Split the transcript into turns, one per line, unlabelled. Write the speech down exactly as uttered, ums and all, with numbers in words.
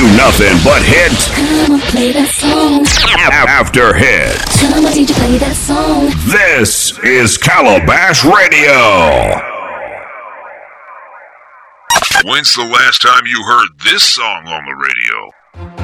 nothing but hits.
Come on, play that song.
After hits.
Come on, D J, play that song.
This is Calabash Radio.
When's the last time you heard this song on the radio?